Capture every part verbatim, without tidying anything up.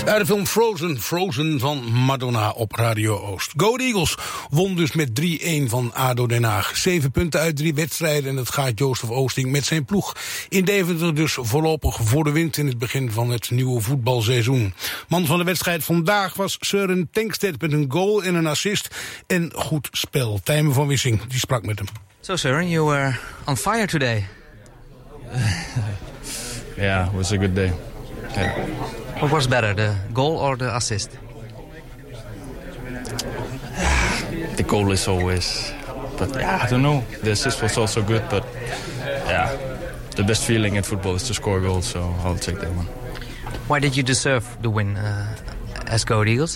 Uit de film Frozen, Frozen van Madonna op Radio Oost. Go Eagles won dus met drie-een van A D O Den Haag. Zeven punten uit drie wedstrijden en dat gaat Jozef Oosting met zijn ploeg in Deventer dus voorlopig voor de wind in het begin van het nieuwe voetbalseizoen. Man van de wedstrijd vandaag was Søren Tengstedt met een goal en een assist en goed spel. Tijmen van Wissing, die sprak met hem. So Søren, you were on fire today. Yeah, it was a good day. Yeah. What was better, the goal or the assist? The goal is always, but yeah, I don't know. The assist was also good, but yeah, the best feeling in football is to score a goal, so I'll take that one. Why did you deserve the win uh, as Go Eagles?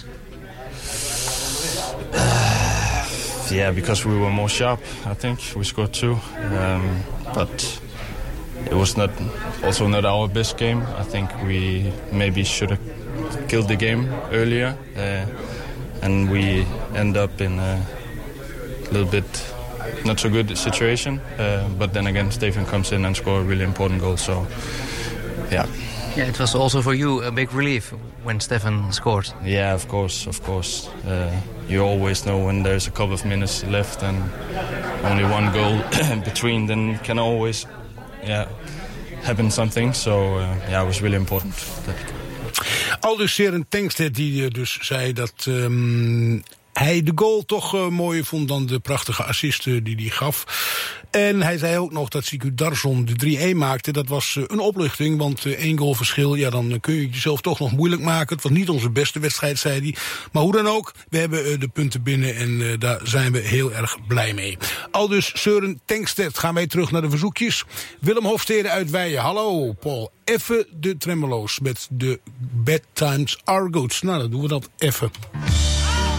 Uh, yeah, because we were more sharp, I think. We scored two, um, but it was not also not our best game. I think we maybe should have killed the game earlier, uh, and we end up in a little bit not so good situation. Uh, but then again, Stefan comes in and scores a really important goal. So, yeah. Yeah, it was also for you a big relief when Stefan scored. Yeah, of course, of course. Uh, you always know when there's a couple of minutes left and only one goal between, then you can always. Yeah, happen something. So uh, yeah, it was really important. That... Aldus Søren Tengstedt die dus zei dat um, hij de goal toch uh, mooier vond dan de prachtige assist uh, die hij gaf. En hij zei ook nog dat Sigurd Darsson de drie-een maakte. Dat was uh, een opluchting, want uh, één goal verschil, ja, dan uh, kun je het jezelf toch nog moeilijk maken. Het was niet onze beste wedstrijd, zei hij. Maar hoe dan ook, we hebben uh, de punten binnen en uh, daar zijn we heel erg blij mee. Aldus Søren Tengstedt. Gaan wij terug naar de verzoekjes. Willem Hofstede uit Weijen. Hallo, Paul. Even de tremolo's met de Bad Times Are Good. Nou, dan doen we dat even.